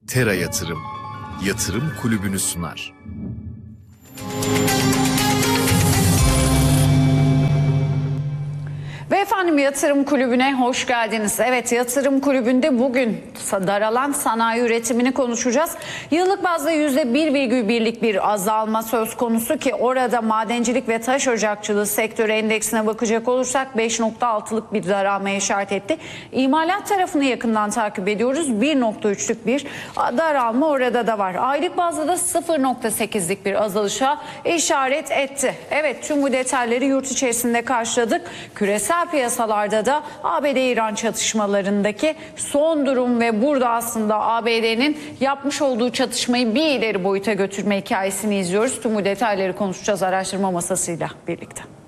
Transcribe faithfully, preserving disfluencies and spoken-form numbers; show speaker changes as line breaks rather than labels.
Tera Yatırım, Yatırım Kulübü'nü sunar.
Ve efendim Yatırım Kulübü'ne hoş geldiniz. Evet, Yatırım Kulübü'nde bugün daralan sanayi üretimini konuşacağız. Yıllık bazda yüzde bir virgül birlik bir azalma söz konusu ki orada madencilik ve taş ocakçılığı sektörü endeksine bakacak olursak beş nokta altılık bir daralmaya işaret etti. İmalat tarafını yakından takip ediyoruz. bir nokta üçlük bir daralma orada da var. Aylık bazda da sıfır nokta sekizlik bir azalışa işaret etti. Evet, tüm bu detayları yurt içerisinde karşıladık. Küresel piyasalarda da A B D-İran çatışmalarındaki son durum ve burada aslında A B D'nin yapmış olduğu çatışmayı bir ileri boyuta götürme hikayesini izliyoruz. Tüm bu detayları konuşacağız araştırma masasıyla birlikte.